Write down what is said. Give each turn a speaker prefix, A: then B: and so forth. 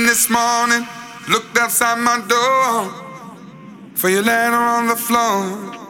A: this morning, looked outside my door for your letter on the floor.